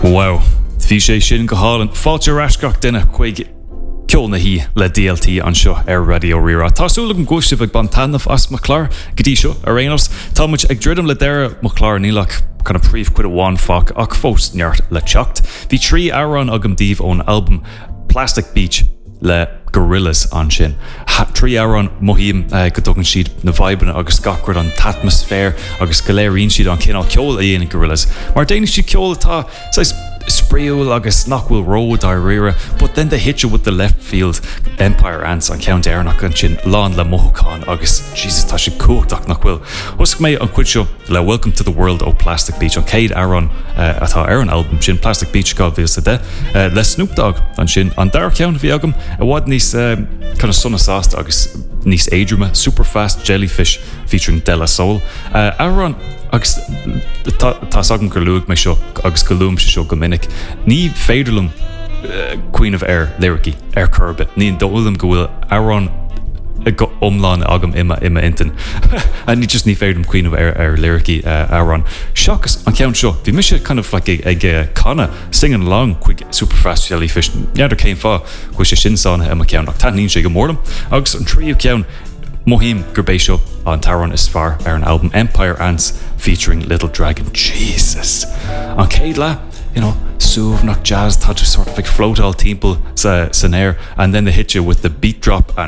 Wow. Bhí sé sin go hálan fáilte rascach duine chuig ceolna hí le DLT an seo ar Radio Rira. Tásúla go gúiste bh bantanamh as McClár gotí seo a réanos. Tá muid ag ddridim le deire McClár nílach kind of príomh cuid amháin fach ach fós neart le teacht. Bhí 3 áran agam díomh ón album Plastic Beach le Gorillaz an sin. 3 áran mohíim go dogan siad na vibanna agus gacrad an atmosfér agus go léiríonn siad an cinál ceol a dhéana Gorillaz. Mar déanaan siad ceol atá Spreul agus Knockwell Road ar rira, but then they hit you with the left field Empire Ants an Count Ernach an sin lán le Mohawkán agus Jesus tá si cuachtach Knockwell. Husk mé an cuid seo le Welcome to the World ó Plastic Beach an céad áran atá ar an album sin Plastic Beach gá bhí sa de le Snoop Dogg an sin an dar count bhí agam a bhád níos kind of sunnasásta agus níos éadruma Superfast Jellyfish featuring De La Soul áran agus tá sagam gur luúg mé seo agus go luúm seo go minic ní féidirlum Queen of Air lyricí ar curbit ní dólam go bhfuil áran go omláin agam ima intin a ní just ní féidirlum Queen of Air lyricí áran seachas an ceann seo bhí mi sé kind of like ag canna singing along chuig Superfast Jellyfish neadidir céim fá chu sé sinsána ima ceannach tá níon sé go mórlam agus an tríú ceann Mohim Gerbesho on Taron Isfar ar an album Empire Ants featuring Little Dragon. Jesus. On Kaidla, you know, Suv, not jazz, touch of sort of like float all temple san air, and then they hit you with the beat drop and